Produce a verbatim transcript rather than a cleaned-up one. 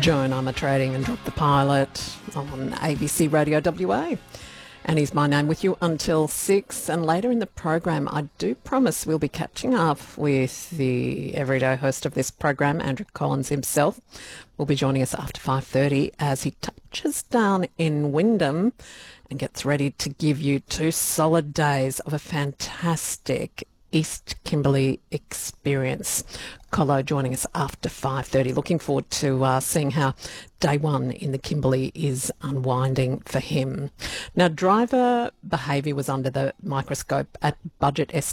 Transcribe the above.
Joan Armatrading and Drop the Pilot on A B C Radio W A. And he's my name with you until six. And later in the program, I do promise we'll be catching up with the everyday host of this program, Andrew Collins himself. Will be joining us after five thirty as he touches down in Wyndham and gets ready to give you two solid days of a fantastic East Kimberley experience. Colo joining us after five thirty. Looking forward to uh, seeing how day one in the Kimberley is unwinding for him. Now, driver behaviour was under the microscope at Budget